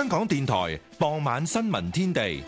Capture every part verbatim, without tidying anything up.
香港電台傍晚新聞天地。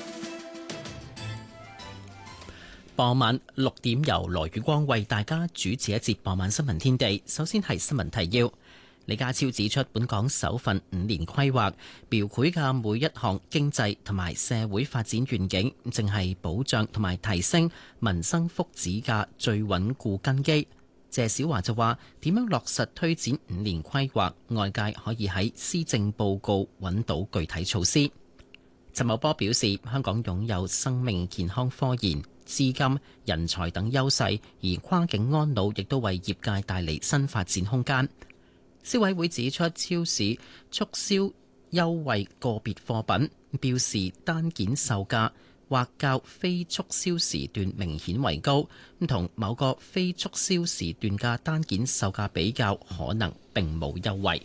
傍晚六點由羅宇光為大家主持一節傍晚新聞天地。首先係新聞提要。李家超指出，本港首份五年規劃描繪嘅每一項經濟同埋社會發展願景，正係保障同埋提升民生福祉嘅最穩固根基。謝小華就話，點樣落實推展五年規劃，外界可以喺施政報告揾到具體措施。陳茂波表示，香港擁有生命健康科研、資金、人才等優勢，而跨境安老亦都為業界帶嚟新發展空間。消委會指出，超市促銷優惠個別貨品，標示單件售價或較非促銷時段明顯為高，同某個非促銷時段嘅單件售價比較，可能並冇優惠。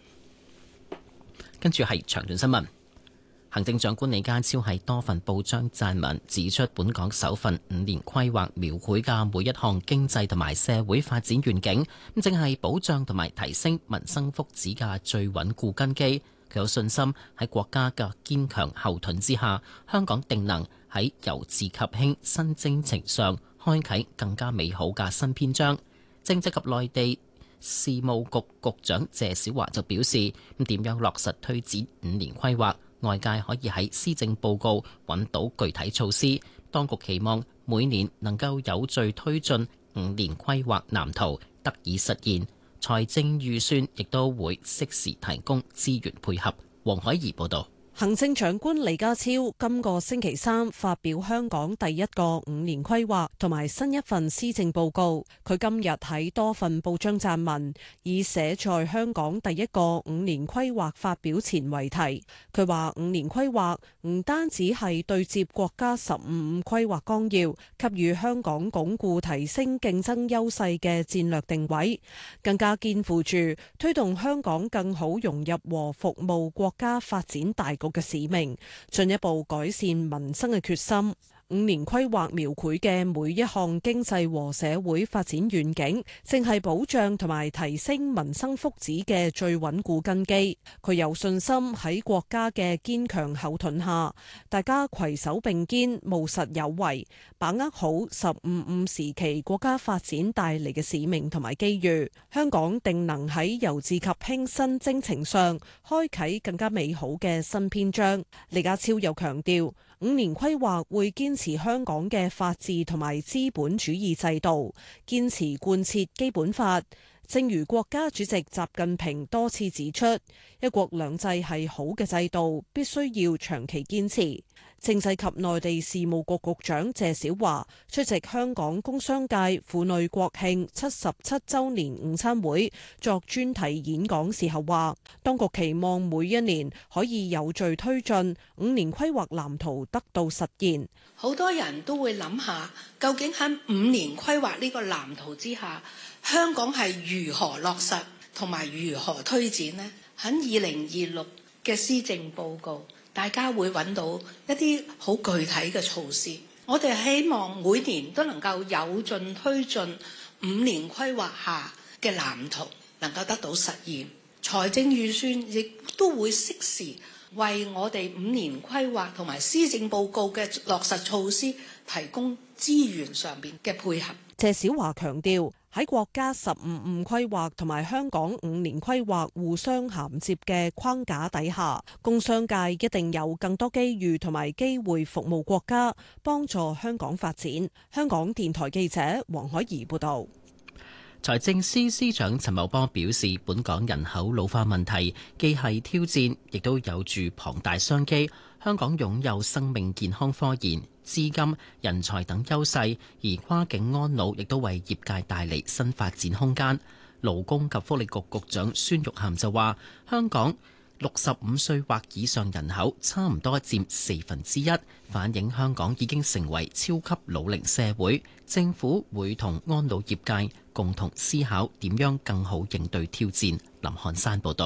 跟住係詳盡新聞。行政長官李家超喺多份報章撰文，指出本港首份五年規劃描繪嘅每一項經濟同埋社會發展願景，咁正係保障同埋提升民生福祉嘅最穩固根基。佢有信心喺國家嘅堅強後盾之下，香港定能喺由治及興新征程上開啟更加美好嘅新篇章。政制及內地事務局局長謝小華就表示，咁點樣落實推展五年規劃，外界可以喺施政報告揾到具體措施。當局期望每年能夠有序推進五年規劃藍圖得以實現，財政預算亦都會適時提供資源配合。黃海怡報導。 行政長官李家超今個星期三發表香港第一個五年規劃同埋新一份施政報告。佢今日喺多份報章撰文，以寫在香港第一個五年規劃發表前為題。佢話五年規劃唔單止係對接國家十五五規劃綱要，給予香港鞏固提升競爭優勢嘅戰略定位，更加肩負住推動香港更好融入和服務國家發展大局嘅使命，進一步改善民生嘅決心。五年規劃描繪嘅每一項經濟和社會發展願景，正係保障同埋提升民生福祉嘅最穩固根基。佢有信心喺國家嘅堅強後盾下，大家攜手並肩，務實有為，把握好十五五時期國家發展帶嚟嘅使命同埋機遇。香港定能喺由治及興新征程上，開啟更加美好嘅新篇章。李家超又強調，五年規劃會堅持香港嘅法治同埋資本主義制度，堅持貫徹基本法。正如國家主席習近平多次指出，一國兩制係好嘅制度，必須要長期堅持。政制及內地事務局局長謝小華出席香港工商界婦女國慶七十七週年午餐會作專題演講時候話，當局期望每一年可以有序推進五年規劃藍圖得到實現。 好多人都會諗下，究竟喺五年規劃呢個藍圖之下，香港係如何落實同埋如何推展呢？喺二零二六嘅施政報告，大家會揾到一啲好具體嘅措施。我哋希望每年都能夠有進推進五年規劃下嘅藍圖能夠得到實現，財政預算亦都會適時為我哋五年規劃同埋施政報告嘅落實措施提供資源上邊嘅配合。 謝小華強調，喺國家十五五規劃同埋香港五年規劃互相銜接嘅框架底下，工商界一定有更多機遇同埋機會服務國家，幫助香港發展。香港電台記者黃海怡報道。 財政司司長陳茂波表示，本港人口老化問題既係挑戰，亦都有住龐大商機。香港擁有生命健康科研、資金、人才等優勢，而跨境安老亦都為業界帶嚟新發展空間。勞工及福利局局長孫玉菡就話，香港六十五歲或以上人口差唔多佔四分之一，反映香港已經成為超級老齡社會。政府會同安老業界共同思考點樣更好應對挑戰。林漢山報導。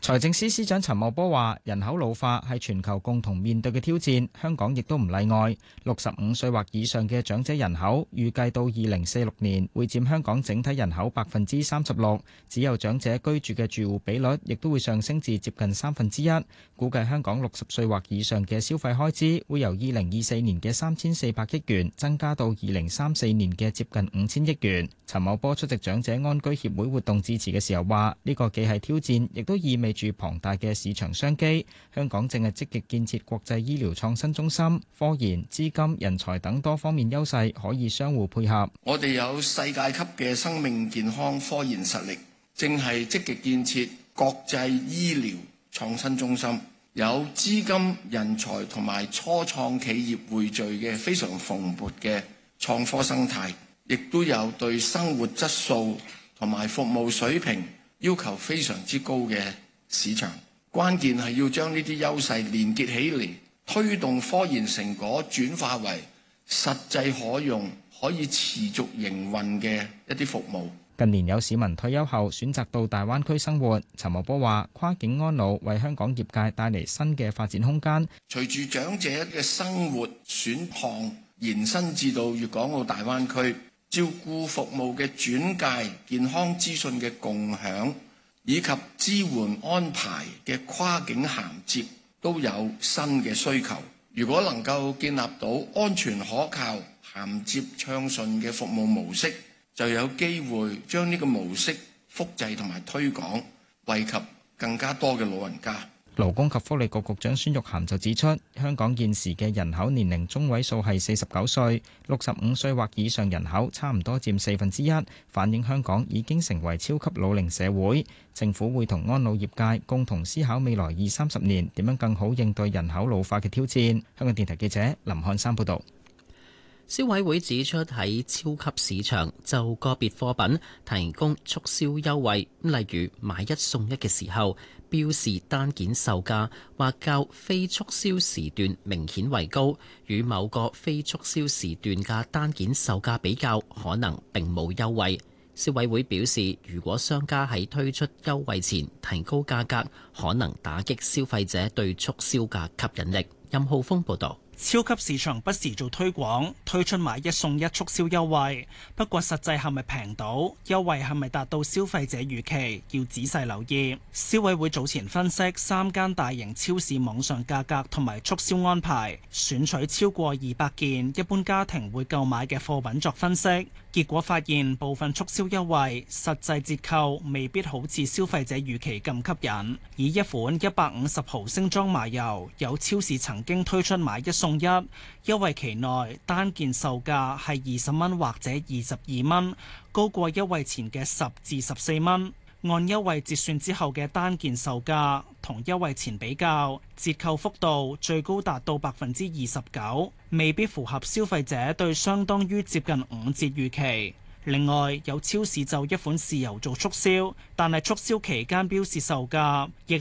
財政司司長陳茂波話：人口老化係全球共同面對嘅挑戰，香港亦都唔例外。六十五歲或以上嘅長者人口預計到二零四六年會佔香港整體人口百分之三十六，只有長者居住嘅住戶比率亦都會上升至接近三分之一。估計香港六十歲或以上嘅消費開支會由二零二四年嘅三千四百億元增加到二零三四年嘅接近五千億元。陳茂波出席長者安居協會活動致辭嘅時候話：呢個既係挑戰，亦都意味住龐大嘅市場商機。香港正係積極建設國際醫療創新中心，科研、資金、人才等多方面優勢可以相互配合。 我哋有世界級嘅生命健康科研實力，正係積極建設國際醫療創新中心，有資金、人才同埋初創企業匯聚嘅非常蓬勃嘅創科生態，亦都有對生活質素同埋服務水平要求非常之高嘅市場。關鍵係要將呢啲優勢連結起嚟，推動科研成果轉化為實際可用、可以持續營運嘅一啲服務。 近年有市民退休後選擇到大灣區生活，陳茂波話：跨境安老為香港業界帶嚟新嘅發展空間。 隨住長者嘅生活選項延伸至到粵港澳大灣區，照顧服務嘅轉介、健康資訊嘅共享，以及支援安排嘅跨境銜接都有新嘅需求。如果能夠建立到安全可靠、銜接暢順嘅服務模式，就有機會將呢個模式複製同埋推廣，惠及更加多嘅老人家。 勞工及福利局局長孫玉菡就指出，香港現時嘅人口年齡中位數係四十九歲，六十五歲或以上人口差唔多佔四分之一，反映香港已經成為超級老齡社會。政府會同安老業界共同思考未來二三十年點樣更好應對人口老化嘅挑戰。香港電台記者林漢山報導。 消委會指出，喺超級市場就個別貨品提供促銷優惠，例如買一送一嘅時候，標示單件售價或較非促銷時段明顯為高，與某個非促銷時段嘅單件售價比較，可能並冇優惠。消委會表示，如果商家喺推出優惠前提高價格，可能打擊消費者對促銷嘅吸引力。任浩峰報導。 超級市場不時做推廣，推出買一送一促銷優惠，不過實際係咪平到？優惠係咪達到消費者預期？要仔細留意。消委會早前分析三間大型超市網上價格同埋促銷安排，選取超過二百件一般家庭會購買嘅貨品作分析，結果發現部分促銷優惠實際折扣未必好似消費者預期咁吸引。以一款一百五十毫升裝麻油，有超市曾經推出買一送一，優惠期內單件售價係二十蚊或者二十二蚊，高過優惠前嘅十至十四蚊。按優惠折算之後嘅單件售價同優惠前比較，折扣幅度最高達到百分之二十九，未必符合消費者對相當於接近五折預期。另外，有超市就一款豉油做促銷，但係促銷期間標示售價，亦